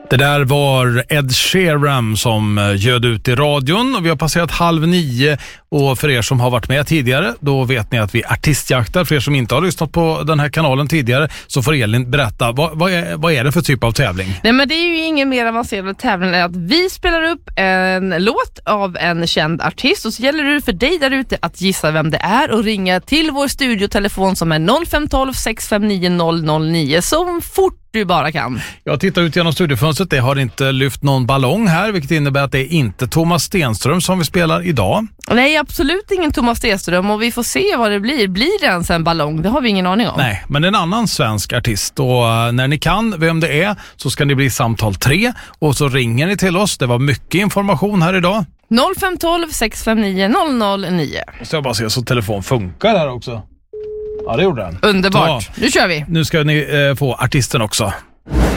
Det där var Ed Sheeran som ljöd ut i radion och vi har passerat 8:30 och för er som har varit med tidigare då vet ni att vi artistjaktar. För er som inte har lyssnat på den här kanalen tidigare så får Elin berätta vad är det för typ av tävling? Nej, men det är ju ingen mer avancerad tävling än att vi spelar upp en låt av en känd artist och så gäller det för dig där ute att gissa vem det är och ringa till vår studiotelefon som är 0512 659 009 så fort du bara kan. Jag tittar ut genom studiofönstret, det har inte lyft någon ballong här, vilket innebär att det är inte Thomas Stenström som vi spelar idag. Nej, absolut ingen Thomas Stenström och vi får se vad det blir. Blir det ens en ballong? Det har vi ingen aning om. Nej, men en annan svensk artist och när ni kan vem det är så ska ni bli samtal 3 och så ringer ni till oss. Det var mycket information här idag. 0512 659 009. Så jag bara ser så telefon funkar här också. Ja, det gjorde den. Underbart. Nu kör vi. Nu ska ni få artisten också.